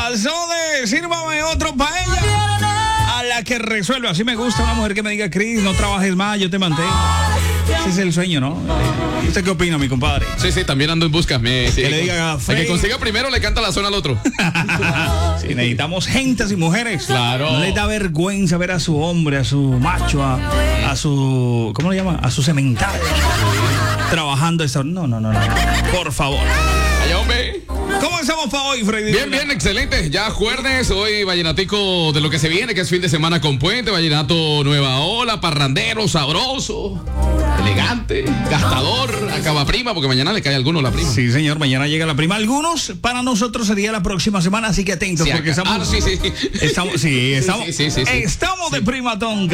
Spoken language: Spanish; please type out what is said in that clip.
calzones, sírvame otro para ella. A la que resuelve. Así me gusta una mujer que me diga, Cris, no trabajes más, yo te mantengo. Ese es el sueño, ¿no? ¿Usted qué opina, mi compadre? Sí, también ando en busca. Sí, que le diga el que consiga primero le canta la zona al otro. Sí, necesitamos gentes y mujeres. Claro. No les da vergüenza ver a su hombre, a su macho, a su, ¿cómo le llaman? A su semental. Trabajando esta. No. Por favor. Allá, hombre. ¿Cómo estamos para hoy, Freddy? Bien, excelente. Ya jueves, hoy vallenatico de lo que se viene, que es fin de semana con puente, vallenato nueva ola, parrandero, sabroso, elegante, gastador, acaba prima, porque mañana le cae a alguno la prima. Sí, señor, mañana llega la prima. Algunos, para nosotros sería la próxima semana, así que atentos, Sí, porque acá. estamos... Sí. Estamos de primatón.